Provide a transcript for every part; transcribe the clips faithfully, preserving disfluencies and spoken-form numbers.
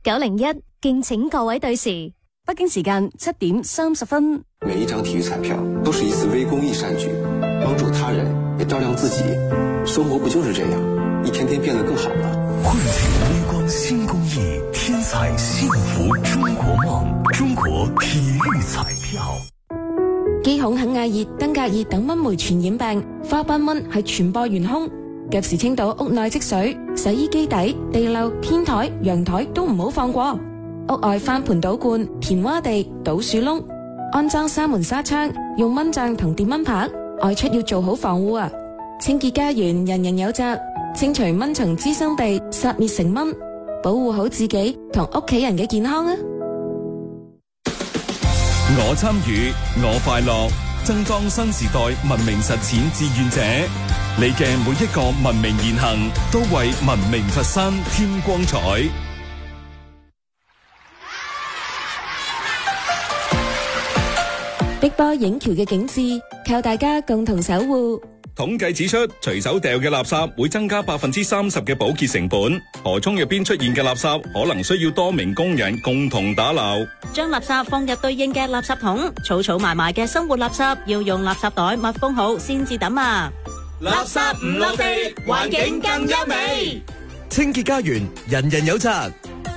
九零一，敬請各位對時。 北京時間七點三十分。 每一張體育彩票都是一次微公益善舉，幫助他人也照亮自己。生活不就是這樣，一天天變得更好了。 喚起微光新公益，天彩幸福中國夢，中國體育彩票。 肌孔肯亞熱、登革熱等蚊媒傳染病，花斑蚊係傳播元兇。及時清倒屋內積水，洗衣機底、地漏、天台、陽台都唔好放過。屋外翻盆倒罐、填窪地、倒樹窿，安裝三門紗窗，用蚊帳同電蚊拍。外出要做好防護啊！清潔家園，人人有責。清除蚊蟲滋生地，殺滅成蚊，保護好自己同屋企人嘅健康啊！ 我參與，我快樂，增裝新時代文明實踐志願者。你嘅每一個文明言行，都為文明佛山添光彩。 碧波映橋嘅景致，靠大家共同守護。 統計指出，隨手掉嘅垃圾會增加百分之三十嘅保潔成本。河涌入邊出現嘅垃圾，可能需要多名工人共同打撈。 將垃圾放入對應嘅垃圾桶，儲儲埋埋嘅生活垃圾要用垃圾袋密封好先至抌啊！ 垃圾唔落地，環境更優美。 清潔家園，人人有責。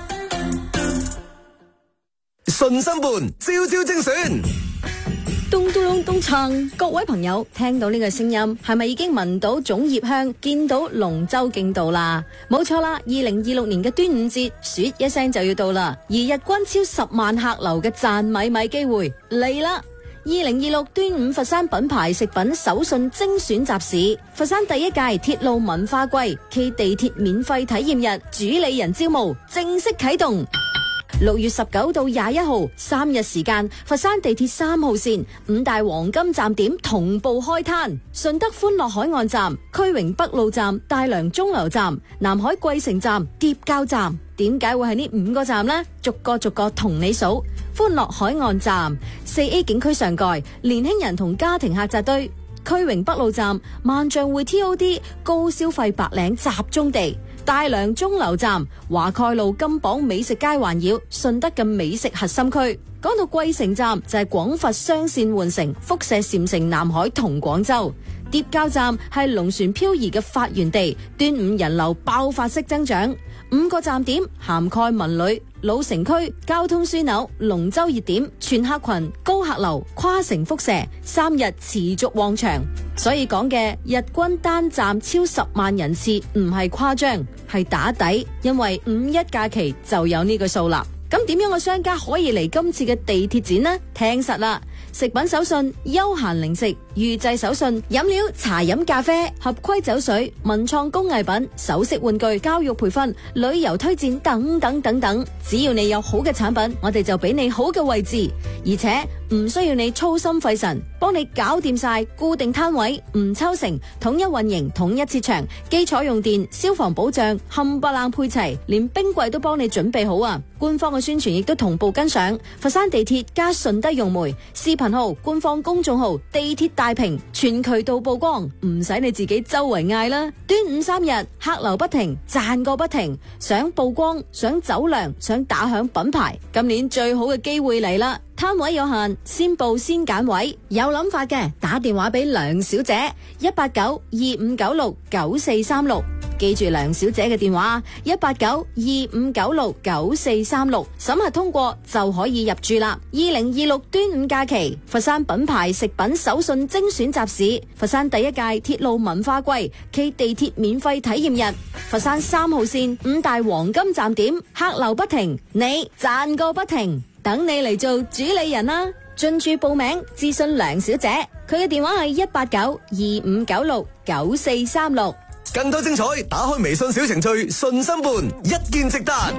順心伴，朝朝精選。 咚咚咚咚鏘！各位朋友聽到呢個聲音，係咪已經聞到粽葉香，見到龍舟競渡啦？冇錯啦！二零二六年嘅端午節，說一聲就要到啦，而日均超十萬客流嘅賺米米機會嚟啦！二零二六端午佛山品牌食品手信精選集市，佛山第一屆鐵路文化季暨地鐵免費體驗日主理人招募正式啟動。六月十九到廿一號三日時間，佛山地鐵三號線五大黃金站點同步開攤，順德歡樂海岸站、區榮北路站、大良鐘樓站、南海桂城站、疊交站。點解會係呢五個站呢？逐個逐個同你數。歡樂海岸站四 A 景區上蓋，年輕人同家庭客扎堆。區榮北路站萬象匯 T O D 高消費白領集中地。大良鐘樓站華蓋路金榜美食街環繞，順德嘅美食核心區。講到桂城站就係廣佛雙線換乘，輻射禪城、南海同廣州。疊交站係龍船漂移嘅發源地，端午人流爆發式增長。五個站點涵蓋文旅、老城區、交通樞紐、龍舟熱點、全客群、高客流、跨城輻射，三日持續旺場。所以講嘅日均單站超十萬人次唔係誇張，係打底，因為五一假期就有呢個數啦。咁點樣嘅商家可以嚟今次嘅地鐵展呢？聽實啦，食品手信、休閒零食、預製手信、飲料、茶飲咖啡、合規酒水、文創工藝品、首飾玩具、教育培訓、旅遊推薦等等等等，只要你有好嘅產品，我哋就俾你好嘅位置，而且唔需要你操心費神，幫你搞掂晒固定攤位，唔抽成，統一運營，統一設場，基礎用電、消防保障冚唪唥配齊，連冰櫃都幫你準備好啊！官方嘅宣傳亦都同步跟上，佛山地鐵加順德融媒視頻號、官方公眾號、地鐵大屏全渠道曝光，唔使你自己周圍嗌啦。端午三日客流不停，賺個不停，想曝光、想走量、想打響品牌，今年最好嘅機會嚟啦！攤位有限，先報先揀位，有諗法嘅打電話俾梁小姐一八九二五九六九四三六，記住梁小姐嘅電話一八九二五九六九四三六，審核通過就可以入住啦。二零二六端午假期，佛山品牌食品手信精選集市，佛山第一屆鐵路文化季暨地鐵免費體驗日，佛山三號線五大黃金站點客流不停，你賺個不停。等你嚟做主理人啦！進駐報名諮詢梁小姐，佢嘅電話係一八九二五九六九四三六。 更多精彩，打開微信小程序順心伴，一鍵直達。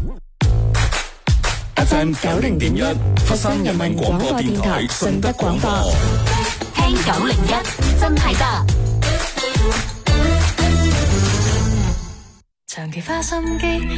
F M 九零點一，佛山人民廣播電台順德廣播， 聽九零一真係得。長期花心機。